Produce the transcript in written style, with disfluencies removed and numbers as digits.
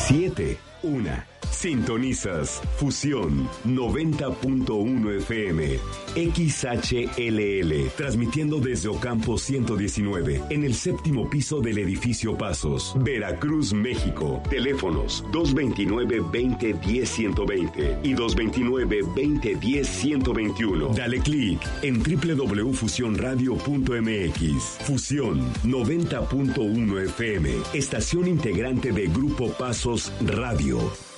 7, 1. Sintonizas Fusión 90.1 FM XHLL, transmitiendo desde Ocampo 119, en el séptimo piso del edificio Pasos, Veracruz, México. Teléfonos 229-2010-120 y 229-2010-121. Dale clic en www.fusionradio.mx. Fusión 90.1 FM, estación integrante de Grupo Pasos Radio.